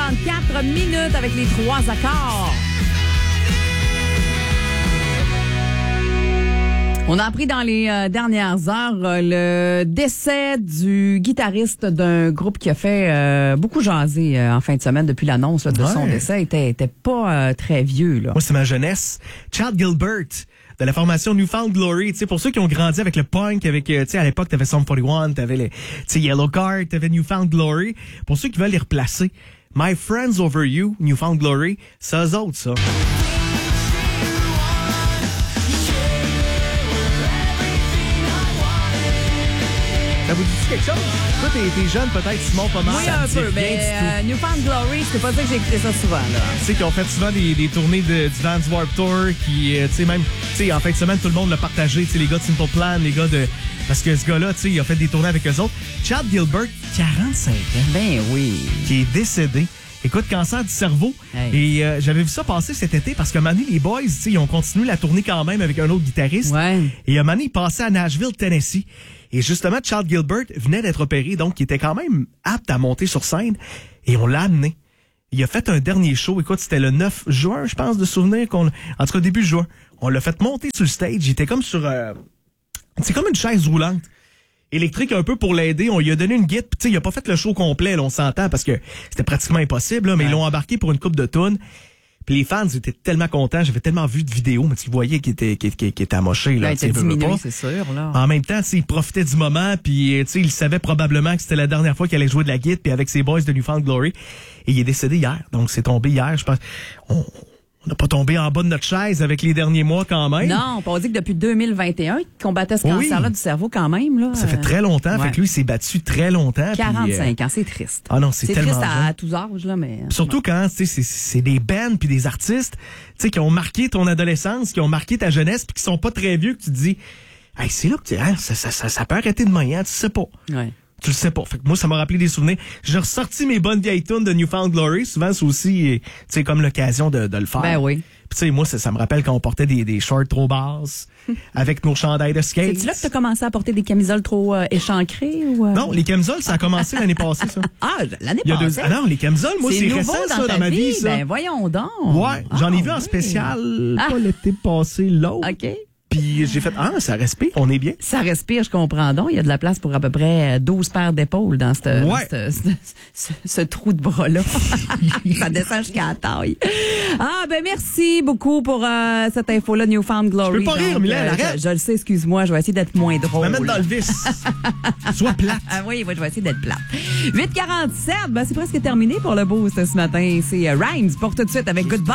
54 minutes avec les 3 accords. On a appris dans les dernières heures le décès du guitariste d'un groupe qui a fait beaucoup jaser en fin de semaine depuis l'annonce de son décès. Il était pas très vieux. Là. Moi, c'est ma jeunesse. Chad Gilbert de la formation New Found Glory. Tu sais, pour ceux qui ont grandi avec le punk, avec, tu sais, à l'époque, t'avais Sum 41, t'avais les, tu sais, Yellow Card, t'avais New Found Glory. Pour ceux qui veulent les replacer, My Friends Over You, New Found Glory, c'est eux autres, ça. Ça vous dit quelque chose? Toi, t'es jeune, peut-être, Simon, pas mal. Oui, un peu, mais New Found Glory, c'est pas ça que j'ai écouté ça souvent, là. Tu sais, qui ont fait souvent des tournées du Vans Warped Tour, qui, tu sais, même, tu sais, en fin de semaine, tout le monde l'a partagé, tu sais, les gars de Simple Plan, les gars de... Parce que ce gars-là, tu sais, il a fait des tournées avec eux autres. Chad Gilbert, 45 ans. Ben oui. Qui est décédé. Écoute, cancer du cerveau. Hey. Et j'avais vu ça passer cet été parce que Mané, les boys, tu sais, ils ont continué la tournée quand même avec un autre guitariste. Ouais. Et Mané, il passait à Nashville, Tennessee. Et justement, Chad Gilbert venait d'être opéré, donc il était quand même apte à monter sur scène. Et on l'a amené. Il a fait un dernier show. Écoute, c'était le 9 juin, je pense, de souvenir qu'on... En tout cas, début juin. On l'a fait monter sur le stage. Il était comme sur... c'est comme une chaise roulante. Électrique un peu pour l'aider. On lui a donné une guide. Tu sais, il a pas fait le show complet, là, on s'entend, parce que c'était pratiquement impossible, là, mais ils l'ont embarqué pour une couple de tunes. Puis les fans étaient tellement contents. J'avais tellement vu de vidéos, mais tu voyais qu'il était amoché. Là, il était diminué, c'est sûr. Là. En même temps, il profitait du moment, puis il savait probablement que c'était la dernière fois qu'il allait jouer de la guitare, puis avec ses boys de New Found Glory. Et il est décédé hier. Donc, c'est tombé hier, je pense. On n'a pas tombé en bas de notre chaise avec les derniers mois quand même. Non, on dit que depuis 2021, il combattait ce cancer-là du cerveau quand même. Là. Ça fait très longtemps. Fait que lui, il s'est battu très longtemps. 45 ans, c'est triste. Ah non, c'est tellement triste à tous âges, là, mais... Surtout quand, tu sais, c'est des bands puis des artistes, tu sais, qui ont marqué ton adolescence, qui ont marqué ta jeunesse puis qui sont pas très vieux, que tu te dis, hey, c'est là que ça peut arrêter demain, hein, tu sais pas. Ouais. Tu le sais pas. Fait que moi, ça m'a rappelé des souvenirs. J'ai ressorti mes bonnes vieilles tunes de New Found Glory. Souvent, c'est aussi, tu sais, comme l'occasion de le faire. Ben oui. Puis tu sais, moi, ça me rappelle quand on portait des shorts trop basses avec nos chandails de skate. C'est là que tu as commencé à porter des camisoles trop échancrées ou Non, les camisoles, ça a commencé l'année passée, ça. Ah, l'année passée? Ah non, les camisoles, moi, c'est récent, ça, dans ma vie, ça. Ben voyons donc. Ouais, j'en ai vu en spécial, pas l'été passé, l'autre. OK. Puis j'ai fait, ça respire, on est bien. Ça respire, je comprends donc. Il y a de la place pour à peu près 12 paires d'épaules dans ce trou de bras-là. Ça descend jusqu'à la taille. Ah, ben merci beaucoup pour cette info-là, New Found Glory. Je peux pas rire, Mylène, arrête. Je le sais, excuse-moi, je vais essayer d'être moins drôle. Je vais mettre dans le vice. Sois plate. Ah oui, je vais essayer d'être plate. 8h47, ben c'est presque terminé pour le boost ce matin. C'est Rhymes pour tout de suite avec Goodbye.